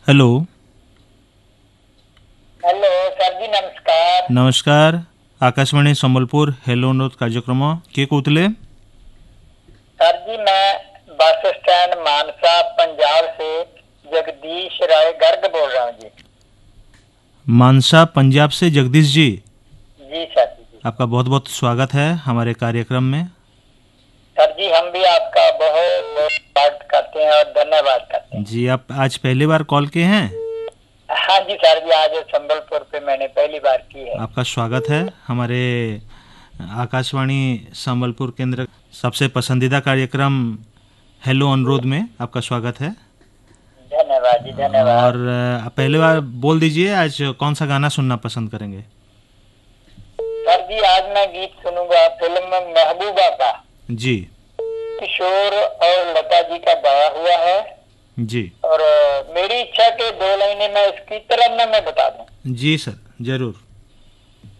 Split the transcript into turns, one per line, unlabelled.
Hello.
Hello sir जी, नमस्कार।
नमस्कार। Akashvani Sambalpur hello अनुरोध कार्यक्रम किए कौतले?
सर जी, मैं बस स्टैंड मानसा पंजाब से जगदीश राय गर्ग बोल रहा हूँ जी।
मानसा पंजाब से जगदीश जी,
जी सर जी।
आपका बहुत बहुत स्वागत है हमारे कार्यक्रम में।
सर जी, हम भी आपका बहुत बहुत स्वागत करते हैं और धन्यवाद करते हैं।
जी, आप आज पहली बार कॉल किए हैं?
हाँ जी सर जी, आज संबलपुर पे मैंने पहली बार की है।
आपका स्वागत है हमारे आकाशवाणी संबलपुर केंद्र सबसे पसंदीदा कार्यक्रम हेलो अनुरोध में आपका स्वागत है।
धन्यवाद जी,
और
धन्यवाद।
पहली बार बोल दीजिए, आज कौन सा गाना सुनना पसंद करेंगे?
सर जी, आज मैं गीत सुनूंगा फिल्म महबूबा का।
जी
किशोर और लता जी का गाया हुआ है।
जी
और मेरी इच्छा के दो लाइनें मैं इसकी तरन्नुम में बता दूं।
जी सर, जरूर।